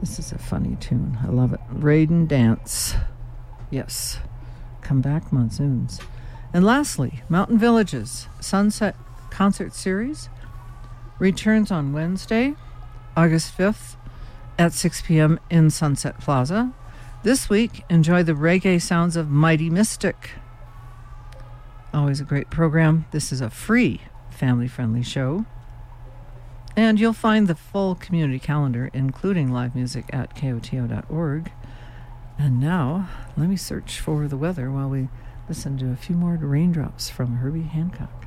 This is a funny tune. I love it. Raiden Dance. Yes. Come Back Monsoons. And lastly, Mountain Villages Sunset Concert Series returns on Wednesday, August 5th at 6 p.m. in Sunset Plaza. This week, enjoy the reggae sounds of Mighty Mystic. Always a great program. This is a free, family-friendly show. And you'll find the full community calendar, including live music, at koto.org. And now, let me search for the weather while we listen to a few more raindrops from Herbie Hancock.